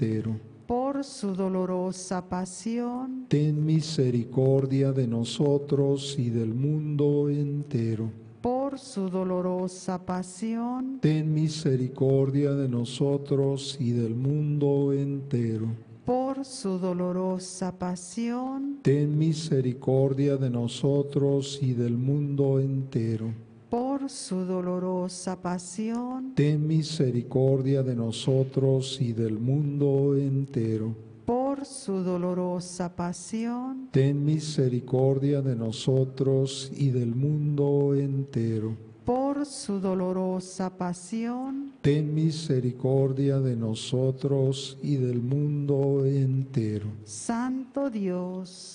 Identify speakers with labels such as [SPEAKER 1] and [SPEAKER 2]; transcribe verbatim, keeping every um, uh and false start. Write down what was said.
[SPEAKER 1] entero.
[SPEAKER 2] Por su dolorosa pasión,
[SPEAKER 1] Ten misericordia de nosotros y del mundo entero.
[SPEAKER 2] por su dolorosa pasión,
[SPEAKER 1] Ten misericordia de nosotros y del mundo entero.
[SPEAKER 2] por su dolorosa pasión,
[SPEAKER 1] Ten misericordia de nosotros y del mundo entero.
[SPEAKER 2] por su dolorosa pasión,
[SPEAKER 1] Ten misericordia de nosotros y del mundo entero.
[SPEAKER 2] por su dolorosa pasión,
[SPEAKER 1] Ten misericordia de nosotros y del mundo entero.
[SPEAKER 2] por su dolorosa pasión,
[SPEAKER 1] Ten misericordia de nosotros y del mundo entero.
[SPEAKER 2] Santo Dios,